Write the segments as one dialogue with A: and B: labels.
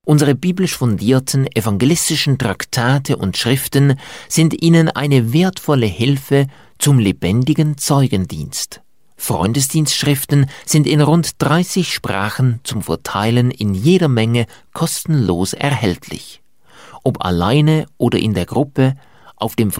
A: Unsere biblisch fundierten evangelistischen Traktate und Schriften sind Ihnen eine wertvolle Hilfe zum lebendigen Zeugendienst. Freundesdienstschriften sind in rund 30 Sprachen zum Verteilen in jeder Menge kostenlos erhältlich. Ob alleine oder in der Gruppe, auf dem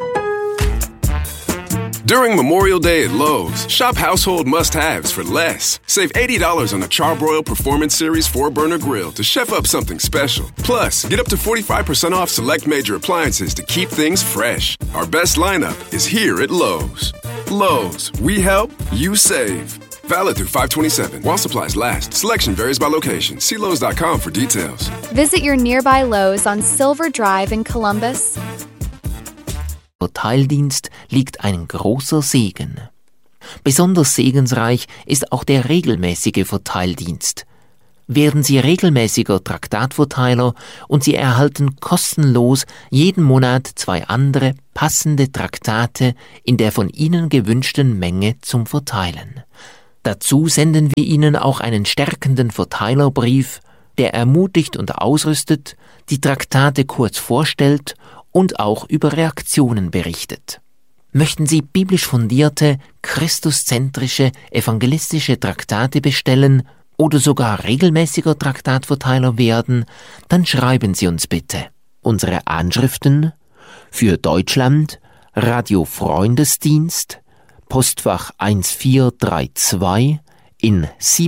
B: During Memorial Day at Lowe's, shop household must-haves for less. Save $80 on a Charbroil Performance Series 4-burner grill to chef up something special. Plus, get up to 45% off select major appliances to keep things fresh. Our best lineup is here at Lowe's. Lowe's, we help, you save. Valid through 5/27 while supplies last. Selection varies by location. See Lowe's.com for details.
C: Visit your nearby Lowe's on Silver Drive in Columbus.
A: Verteildienst liegt ein großer Segen. Besonders segensreich ist auch der regelmäßige Verteildienst. Werden Sie regelmäßiger Traktatverteiler und Sie erhalten kostenlos jeden Monat 2 andere passende Traktate in der von Ihnen gewünschten Menge zum Verteilen. Dazu senden wir Ihnen auch einen stärkenden Verteilerbrief, der ermutigt und ausrüstet, die Traktate kurz vorstellt und auch über Reaktionen berichtet. Möchten Sie biblisch fundierte, christuszentrische, evangelistische Traktate bestellen oder sogar regelmäßiger Traktatverteiler werden, dann schreiben Sie uns bitte. Unsere Anschriften: für Deutschland Radio Freundesdienst, Postfach 1432 in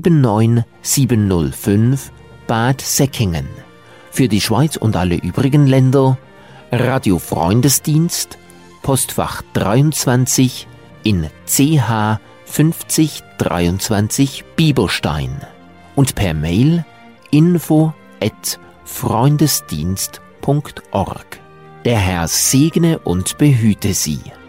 A: 79705 Bad Säckingen. Für die Schweiz und alle übrigen Länder Radio Freundesdienst, Postfach 23 in CH 5023 Bieberstein und per Mail info@freundesdienst.org. Der Herr segne und behüte Sie.